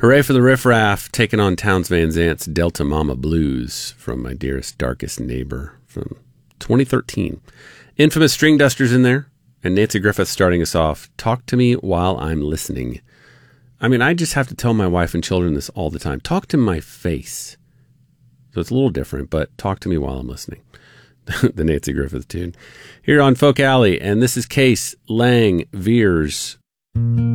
Hooray for the Riff Raff, taking on Townes Van Zant's Delta Mama Blues from My Dearest Darkest Neighbor from 2013. Infamous String Dusters in there, and Nancy Griffith starting us off. Talk to me while I'm listening. I mean, I just have to tell my wife and children this all the time. Talk to my face. So it's a little different, but talk to me while I'm listening. The Nancy Griffith tune. Here on Folk Alley, and this is Case Lang Veers.